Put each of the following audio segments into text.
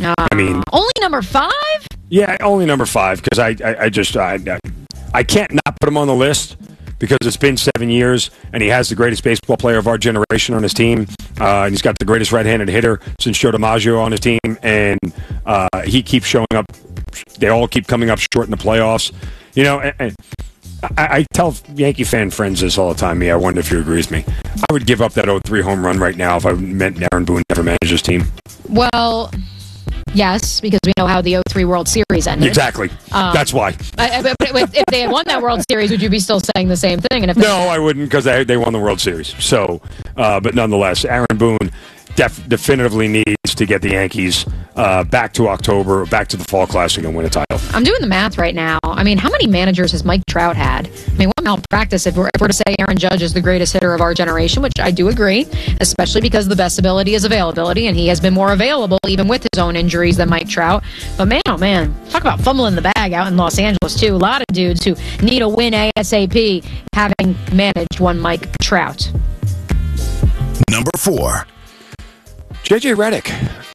I mean, only number 5? Yeah, only number 5 because I can't not put him on the list because it's been 7 years and he has the greatest baseball player of our generation on his team. And he's got the greatest right-handed hitter since Joe DiMaggio on his team, and he keeps showing up. They all keep coming up short in the playoffs. You know, and I tell Yankee fan friends this all the time. I wonder if you agree with me. I would give up that 0-3 home run right now if I meant Aaron Boone never managed his team. Well, yes, because we know how the 0-3 World Series ended. Exactly. That's why. But if they had won that World Series, would you be still saying the same thing? And if no, I wouldn't because they won the World Series. So, but nonetheless, Aaron Boone definitively needs to get the Yankees back to October, back to the Fall Classic and win a title. I'm doing the math right now. I mean, how many managers has Mike Trout had? I mean, what malpractice if we're to say Aaron Judge is the greatest hitter of our generation, which I do agree, especially because the best ability is availability, and he has been more available even with his own injuries than Mike Trout. But man, oh man, talk about fumbling the bag out in Los Angeles too. A lot of dudes who need a win ASAP having managed one Mike Trout. Number 4. JJ Redick.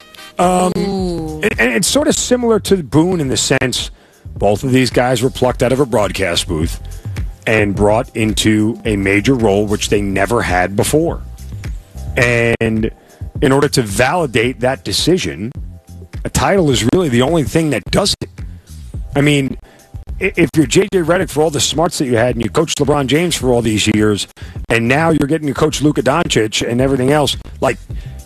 And it's sort of similar to Boone in the sense both of these guys were plucked out of a broadcast booth and brought into a major role which they never had before. And in order to validate that decision, a title is really the only thing that does it. I mean, if you're JJ Redick for all the smarts that you had and you coached LeBron James for all these years and now you're getting to coach Luka Doncic and everything else, like,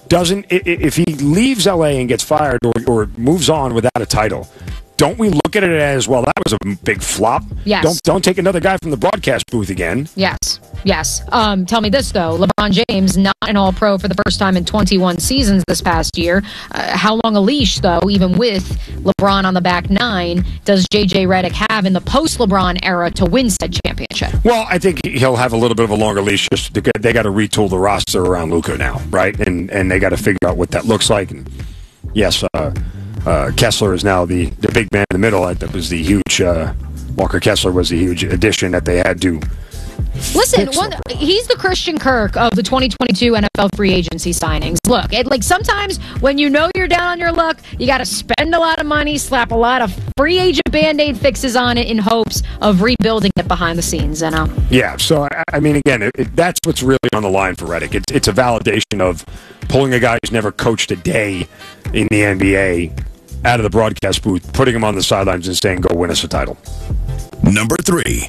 if he leaves LA and gets fired or moves on without a title, don't we look at it as, well, that was a big flop? Yes. Don't take another guy from the broadcast booth again. Yes. Tell me this, though. LeBron James, not an All-Pro for the first time in 21 seasons this past year. How long a leash, though, even with LeBron on the back 9, does J.J. Redick have in the post-LeBron era to win said championship? Well, I think he'll have a little bit of a longer leash. Just they got to retool the roster around Luka now, right? And they got to figure out what that looks like. And yes, Kessler is now the big man in the middle. That was the huge Walker Kessler was the huge addition that they had to. Listen, he's the Christian Kirk of the 2022 NFL free agency signings. Look, sometimes when you know you're down on your luck, you got to spend a lot of money, slap a lot of free agent Band-Aid fixes on it in hopes of rebuilding it behind the scenes. Yeah, so, I mean, again, that's what's really on the line for Redick. It's a validation of pulling a guy who's never coached a day in the NBA out of the broadcast booth, putting him on the sidelines and saying, go win us a title. Number 3.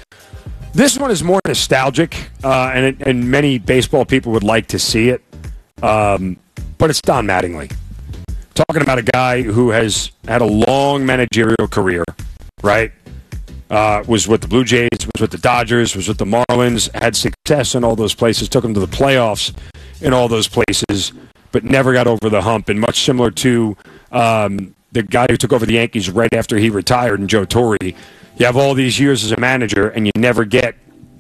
This one is more nostalgic, and many baseball people would like to see it, but it's Don Mattingly. Talking about a guy who has had a long managerial career, right? Was with the Blue Jays, was with the Dodgers, was with the Marlins, had success in all those places, took them to the playoffs in all those places, but never got over the hump. And much similar to the guy who took over the Yankees right after he retired, and Joe Torre. You have all these years as a manager, and you never get,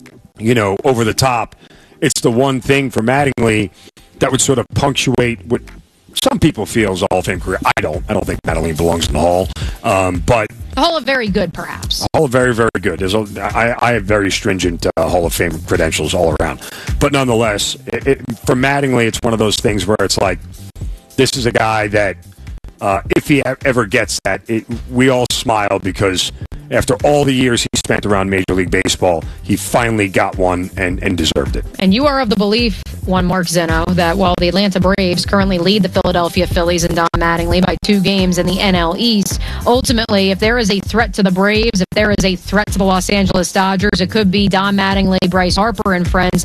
over the top. It's the one thing for Mattingly that would sort of punctuate what some people feel is a Hall of Fame career. I don't think Mattingly belongs in the Hall. But the Hall of Very Good, perhaps. Hall of Very, Very Good. I have very stringent Hall of Fame credentials all around. But nonetheless, for Mattingly, it's one of those things where it's like, this is a guy that, if he ever gets that, we all smile because after all the years he spent around Major League Baseball, he finally got one and deserved it. And you are of the belief, one Mark Zeno, that while the Atlanta Braves currently lead the Philadelphia Phillies and Don Mattingly by 2 games in the NL East, ultimately, if there is a threat to the Braves, if there is a threat to the Los Angeles Dodgers, it could be Don Mattingly, Bryce Harper, and friends,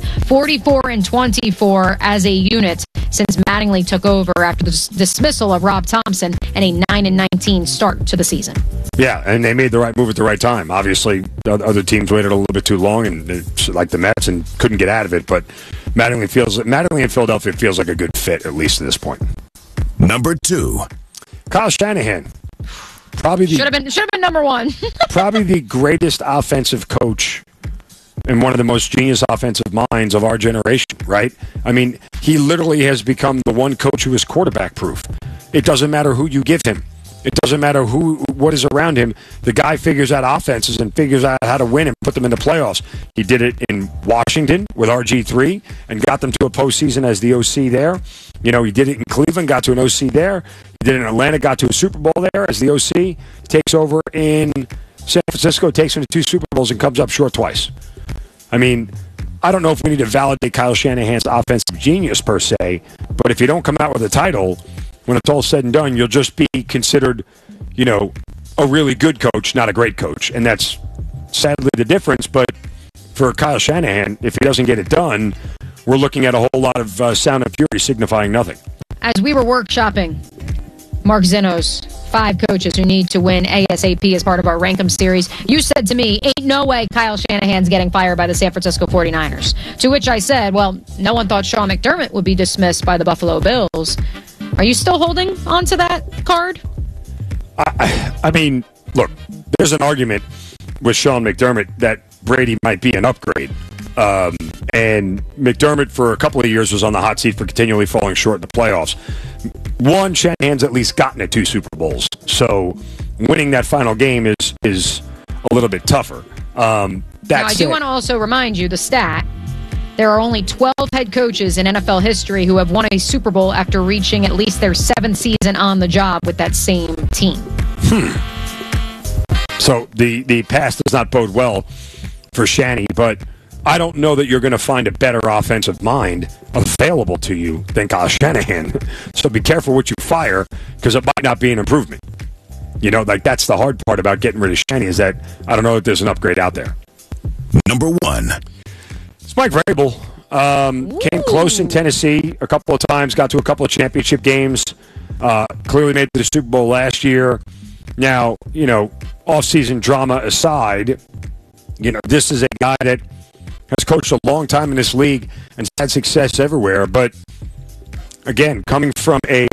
44-24 as a unit since Mattingly took over after the dismissal of Rob Thompson and a 9-19 start to the season. Yeah, and they made the right move at the right time. Obviously, the other teams waited a little bit too long, and like the Mets, and couldn't get out of it. But Mattingly in Philadelphia feels like a good fit, at least at this point. Number 2. Kyle Shanahan. Should have been number 1. Probably the greatest offensive coach and one of the most genius offensive minds of our generation, right? I mean, he literally has become the one coach who is quarterback-proof. It doesn't matter who you give him. It doesn't matter what is around him. The guy figures out offenses and figures out how to win and put them in the playoffs. He did it in Washington with RG3 and got them to a postseason as the OC there. He did it in Cleveland, got to an OC there. did in Atlanta, got to a Super Bowl there as the OC, takes over in San Francisco, takes him to 2 Super Bowls and comes up short twice. I mean, I don't know if we need to validate Kyle Shanahan's offensive genius per se, but if you don't come out with a title, when it's all said and done, you'll just be considered, a really good coach, not a great coach. And that's sadly the difference. But for Kyle Shanahan, if he doesn't get it done, we're looking at a whole lot of sound and fury signifying nothing. As we were workshopping Mark Zeno's 5 coaches who need to win ASAP as part of our Rankum series, you said to me, ain't no way Kyle Shanahan's getting fired by the San Francisco 49ers. To which I said, well, no one thought Sean McDermott would be dismissed by the Buffalo Bills. Are you still holding on to that card? I mean, look, there's an argument with Sean McDermott that Brady might be an upgrade. And McDermott, for a couple of years, was on the hot seat for continually falling short in the playoffs. One, Shanahan's at least gotten to 2 Super Bowls. So winning that final game is a little bit tougher. Now, I do want to also remind you the stat. There are only 12 head coaches in NFL history who have won a Super Bowl after reaching at least their 7th season on the job with that same team. So the past does not bode well for Shanny, but I don't know that you're going to find a better offensive mind available to you than Kyle Shanahan. So be careful what you fire, because it might not be an improvement. That's the hard part about getting rid of Shanny, is that I don't know if there's an upgrade out there. Number 1. It's Mike Vrabel. Came close in Tennessee a couple of times, got to a couple of championship games, clearly made it to the Super Bowl last year. Now, off-season drama aside, this is a guy that has coached a long time in this league and had success everywhere. But again, coming from a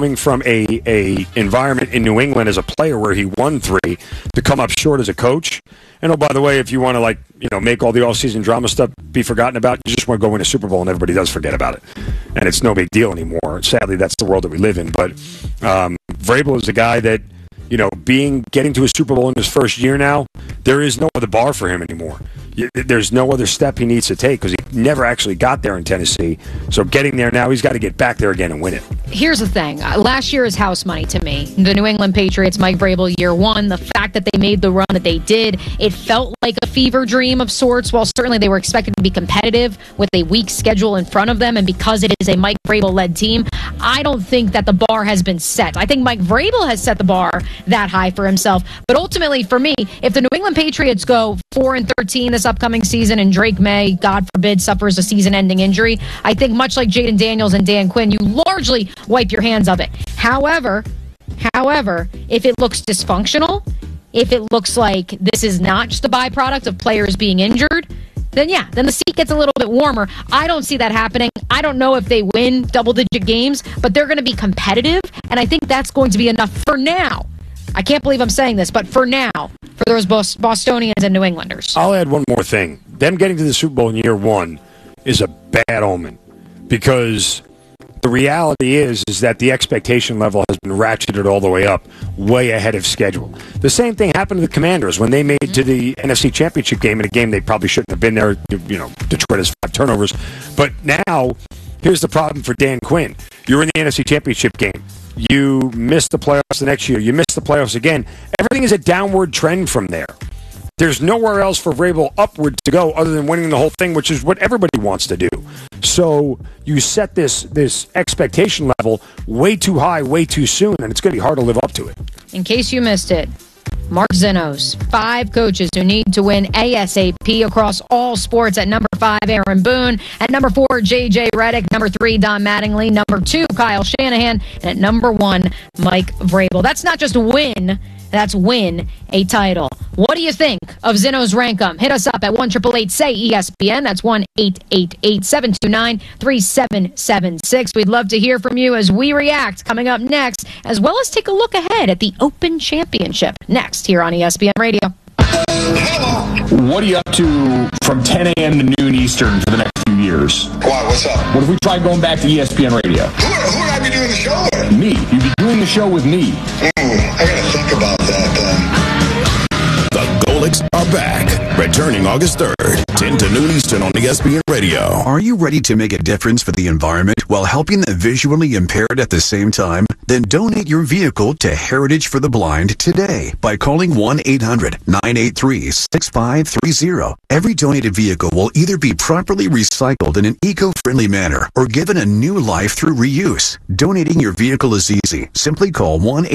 environment in New England as a player where he won 3, to come up short as a coach. And by the way, if you want to make all the off-season drama stuff be forgotten about, you just want to go win a Super Bowl and everybody does forget about it, and it's no big deal anymore. Sadly, that's the world that we live in. But Vrabel is a guy that getting to a Super Bowl in his first year now, there is no other bar for him anymore. There's no other step he needs to take because he never actually got there in Tennessee. So getting there now, he's got to get back there again and win it. Here's the thing. Last year is house money to me. The New England Patriots, Mike Vrabel, year 1, the fact that they made the run that they did, it felt like a fever dream of sorts. While certainly they were expected to be competitive with a weak schedule in front of them, and because it is a Mike Vrabel-led team, I don't think that the bar has been set. I think Mike Vrabel has set the bar that high for himself. But ultimately, for me, if the New England Patriots go 4-13 this upcoming season and Drake May, God forbid, suffers a season-ending injury, I think much like Jaden Daniels and Dan Quinn, you largely wipe your hands of it. However, if it looks dysfunctional, if it looks like this is not just a byproduct of players being injured, then the seat gets a little bit warmer. I don't see that happening. I don't know if they win double-digit games, but they're going to be competitive, and I think that's going to be enough for now. I can't believe I'm saying this, but for now, for those Bostonians and New Englanders. I'll add one more thing. Them getting to the Super Bowl in year 1 is a bad omen, because the reality is that the expectation level has been ratcheted all the way up, way ahead of schedule. The same thing happened to the Commanders when they made to the NFC Championship game in a game they probably shouldn't have been there. Detroit has 5 turnovers. But now, here's the problem for Dan Quinn. You're in the NFC Championship game. You miss the playoffs the next year. You miss the playoffs again. Everything is a downward trend from there. There's nowhere else for Vrabel upward to go other than winning the whole thing, which is what everybody wants to do. So you set this expectation level way too high, way too soon, and it's going to be hard to live up to it. In case you missed it, Mark Zeno's 5 coaches who need to win ASAP across all sports. At number 5, Aaron Boone. At number 4, J.J. Redick. Number 3, Don Mattingly. Number 2, Kyle Shanahan. And at number 1, Mike Vrabel. That's not just win. That's win a title. What do you think of Zeno's Rankum? Hit us up at 1-888-SAY-ESPN. That's 1-888-729-3776. We'd love to hear from you as we react coming up next, as well as take a look ahead at the Open Championship next here on ESPN Radio. What are you up to from 10 a.m. to noon Eastern for the next few years? Why? What's up? What if we tried going back to ESPN Radio? Who would I be doing the show with? Me. You'd be doing the show with me. I gotta think about that then. The Golics are back, returning August 3rd. 10 to noon Eastern on ESPN Radio. Are you ready to make a difference for the environment while helping the visually impaired at the same time? Then donate your vehicle to Heritage for the Blind today by calling 1-800-983-6530. Every donated vehicle will either be properly recycled in an eco-friendly manner or given a new life through reuse. Donating your vehicle is easy. Simply call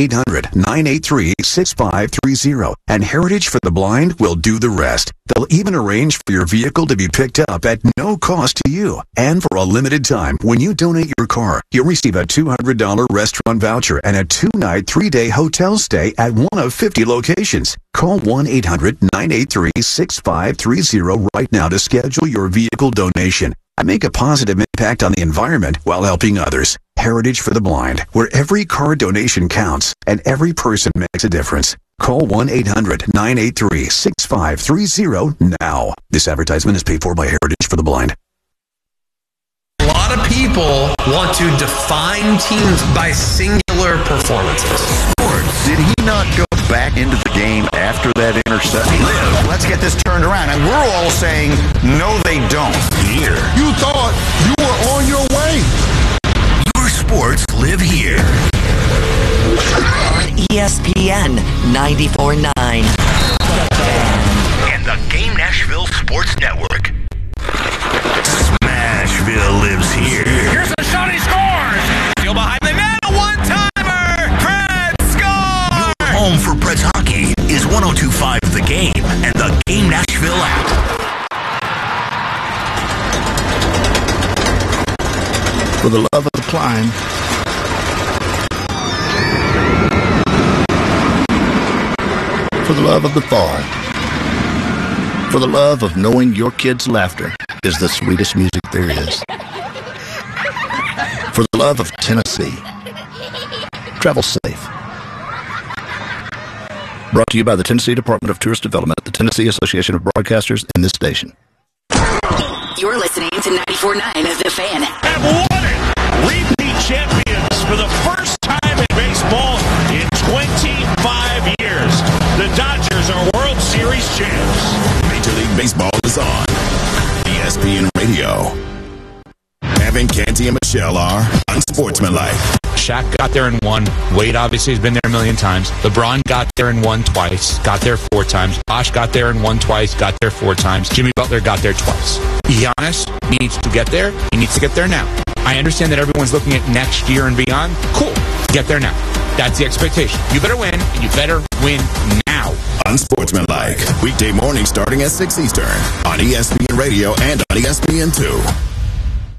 1-800-983-6530 and Heritage for the Blind will do the rest. They'll even arrange for your vehicle to be picked up at no cost to you. And for a limited time, when you donate your car, you'll receive a $200 restaurant voucher and a 2-night, 3-day hotel stay at one of 50 locations. Call 1-800-983-6530 right now to schedule your vehicle donation and make a positive impact on the environment while helping others. Heritage for the Blind, where every car donation counts and every person makes a difference. Call 1-800-983-6530 now. This advertisement is paid for by Heritage for the Blind. A lot of people want to define teams by singular performances. Did he not go back into the game after that interception? Let's get this turned around. And we're all saying, no, they don't. Here. You thought you were on your way. Your sports live here. On ESPN 94.9. And the Game Nashville Sports Network. Smashville lives here. Here's a shot, he scores! Still behind the net, a one-timer! Preds score! Your home for Preds hockey is 102.5 The Game and the Game Nashville app. For the love of the climb. For the love of the fall. For the love of knowing your kids' laughter is the sweetest music there is. For the love of Tennessee. Travel safe. Brought to you by the Tennessee Department of Tourist Development, the Tennessee Association of Broadcasters, and this station. You're listening to 94.9 The Fan. Have won it! Repeat champions for the first time in baseball in 25 years. The Dodgers are World Series champs. Major League Baseball is on ESPN Radio. Evan, Canty, and Michelle are unsportsmanlike. Shaq got there and won. Wade obviously has been there a million times. LeBron got there and won twice. Got there 4 times. Bosh got there and won twice. Got there 4 times. Jimmy Butler got there twice. Giannis needs to get there. He needs to get there now. I understand that everyone's looking at next year and beyond. Cool. Get there now. That's the expectation. You better win, and you better win now. Unsportsmanlike. Weekday morning starting at 6 Eastern on ESPN Radio and on ESPN2.